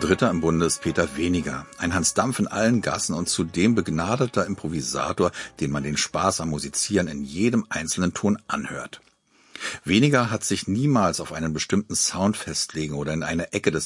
Dritter im Bunde ist Peter Weniger, ein Hans Dampf in allen Gassen und zudem begnadeter Improvisator, den man den Spaß am Musizieren in jedem einzelnen Ton anhört. Weniger hat sich niemals auf einen bestimmten Sound festlegen oder in eine Ecke des